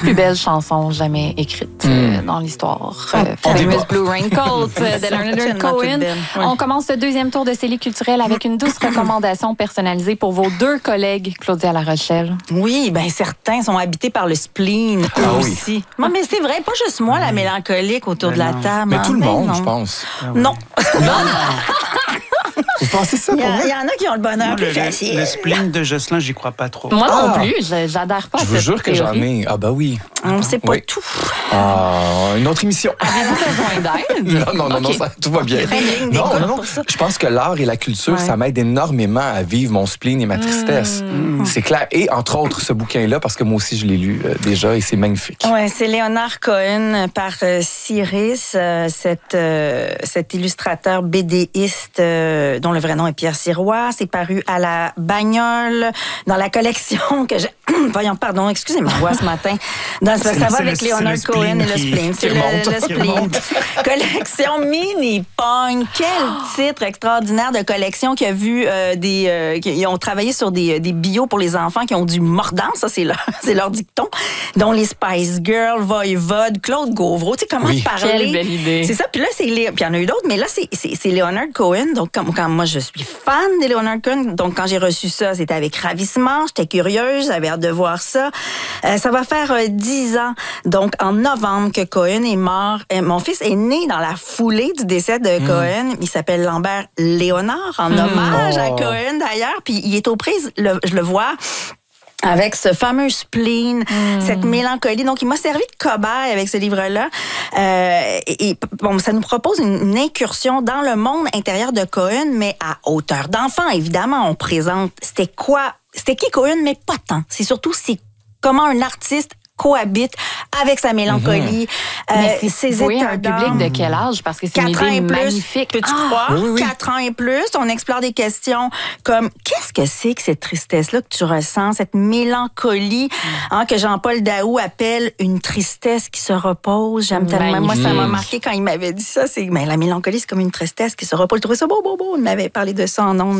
plus belle chanson jamais écrite dans l'histoire. Famous Blue Raincoat de Leonard Cohen. On commence ce deuxième tour de Célie culturelle avec une douce recommandation personnalisée pour vos deux collègues, Claudia La Rochelle. Oui, bien certains sont habités par le spleen aussi. Non, mais c'est vrai, pas juste moi, la mélancolique autour de la table. Mais tout le monde, je pense. Non. Vous pensez ça pour Il y en a qui ont le bonheur plus facile. Le spleen de Jocelyn, j'y crois pas trop. Moi non plus, j'adhère pas à Je vous cette jure que j'en théorie. ai. Ah bah oui. On sait pas tout. Une autre émission. Avez-vous besoin d'aide? Non, Ok. tout va bien. Non. Je pense que l'art et la culture, ça m'aide énormément à vivre mon spleen et ma tristesse. C'est clair. Et entre autres, ce bouquin-là, parce que moi aussi, je l'ai lu déjà et c'est magnifique. Ouais, c'est Leonard Cohen par Cyrus, cet illustrateur BDiste dont le vrai nom est Pierre Sirois. C'est paru à la Bagnole dans la collection que j'ai... Pardon, excusez ma voix ce matin. Ça va avec Leonard Cohen et le spleen. C'est le spleen. Collection Mini-Pong. Quel titre extraordinaire de collection qui a vu ils ont travaillé sur des bios pour les enfants qui ont du mordant, ça c'est leur dicton, dont les Spice Girls, Voivode, Claude Gauvreau. Tu sais comment parler. Quelle belle idée. C'est ça. Puis là, puis il y en a eu d'autres, mais là, c'est Leonard Cohen. Donc, quand moi, je suis fan de Leonard Cohen, donc quand j'ai reçu ça, c'était avec ravissement. J'étais curieuse, j'avais hâte de voir ça. Ça va faire 10 ans, donc en novembre, que Cohen est mort. Mon fils est né dans la foulée du décès de Cohen. Il s'appelle Lambert Léonard, en hommage à Cohen d'ailleurs. Puis il est aux prises, je le vois, avec ce fameux spleen, cette mélancolie. Donc, il m'a servi de cobaye avec ce livre-là. Ça nous propose une incursion dans le monde intérieur de Cohen, mais à hauteur d'enfant. Évidemment, on présente c'était qui Cohen, mais pas tant. C'est surtout comment un artiste cohabite avec sa mélancolie, ses états un d'âme. public de quel âge? Parce que c'est une idée magnifique. Peux-tu croire? Oui. 4 ans et plus. On explore des questions comme qu'est-ce que c'est que cette tristesse-là que tu ressens, cette mélancolie que Jean-Paul Daou appelle une tristesse qui se repose. J'aime tellement. Moi, ça m'a marqué quand il m'avait dit ça. La mélancolie, c'est comme une tristesse qui se repose. Je trouvais ça beau. Il m'avait parlé de ça en ondes.